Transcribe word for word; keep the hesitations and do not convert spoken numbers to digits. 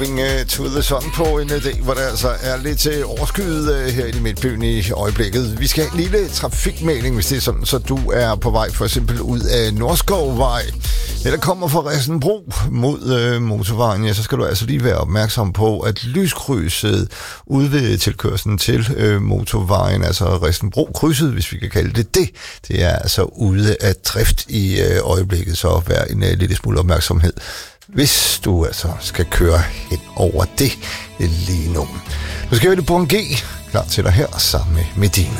Moving uh, to the Sun på en dag, hvor der altså er lidt uh, overskyet uh, her i Midtbyen i øjeblikket. Vi skal have en lille trafikmelding, hvis det er sådan, så du er på vej for eksempel ud af Nordskovvej, eller kommer fra Restenbro mod uh, motorvejen, ja, så skal du altså lige være opmærksom på, at lyskrydset ude ved tilkørslen til uh, motorvejen, altså Restenbro-krydset, hvis vi kan kalde det det, det er altså ude af drift i uh, øjeblikket, så vær en uh, lille smule opmærksomhed, hvis du altså skal køre hen over det lige nu. Nu skal vi det på en G, klar til dig her sammen med Medina.